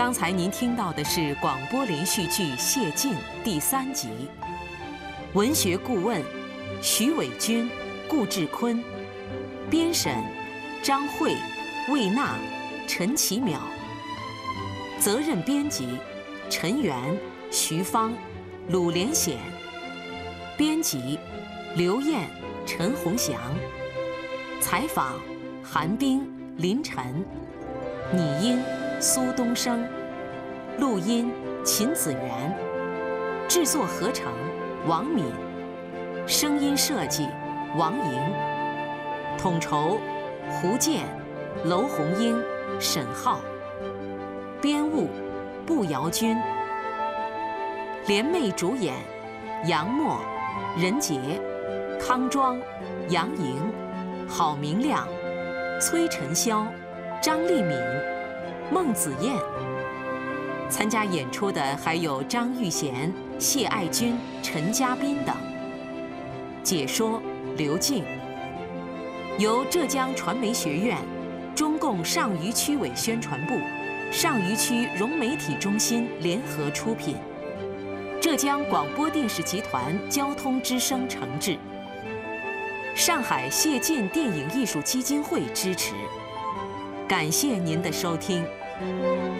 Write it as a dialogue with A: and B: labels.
A: 刚才您听到的是广播连续剧《谢晋》第3集，文学顾问徐伟军、顾志坤，编审张慧、魏娜、陈其淼，责任编辑陈元、徐芳、鲁连显，编辑刘燕、陈鸿祥，采访韩冰、林晨，拟音苏东升，录音秦子元，制作合成王敏，声音设计王莹，统筹胡健、娄红英、沈浩，编务步瑶君，联袂主演杨默、任杰、康庄、杨莹、郝明亮、崔晨霄、张丽敏、孟子燕。参加演出的还有张玉贤、谢爱军、陈嘉宾等。解说刘静。由浙江传媒学院、中共上虞区委宣传部、上虞区融媒体中心联合出品，浙江广播电视集团交通之声承制，上海谢晋电影艺术基金会支持。感谢您的收听。